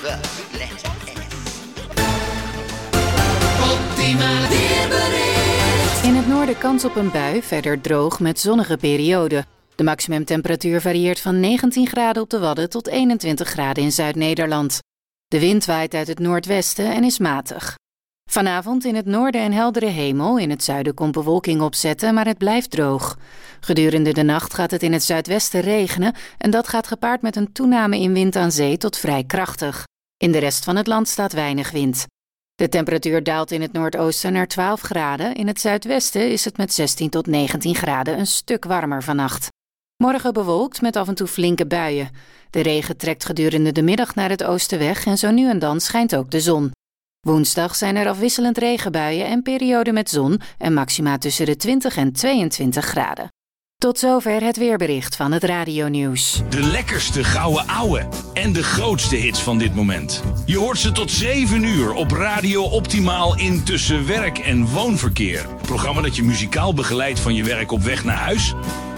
Optimale weerbericht. In het noorden kans op een bui, verder droog met zonnige perioden. De maximumtemperatuur varieert van 19 graden op de Wadden tot 21 graden in Zuid-Nederland. De wind waait uit het noordwesten en is matig. Vanavond in het noorden en heldere hemel. In het zuiden komt bewolking opzetten, maar het blijft droog. Gedurende de nacht gaat het in het zuidwesten regenen en dat gaat gepaard met een toename in wind aan zee tot vrij krachtig. In de rest van het land staat weinig wind. De temperatuur daalt in het noordoosten naar 12 graden. In het zuidwesten is het met 16 tot 19 graden een stuk warmer vannacht. Morgen bewolkt met af en toe flinke buien. De regen trekt gedurende de middag naar het oosten weg en zo nu en dan schijnt ook de zon. Woensdag zijn er afwisselend regenbuien en perioden met zon en maxima tussen de 20 en 22 graden. Tot zover het weerbericht van het radionieuws. De lekkerste gouden ouwe en de grootste hits van dit moment. Je hoort ze tot 7 uur op Radio Optimaal in Tussen Werk en Woonverkeer. Programma dat je muzikaal begeleidt van je werk op weg naar huis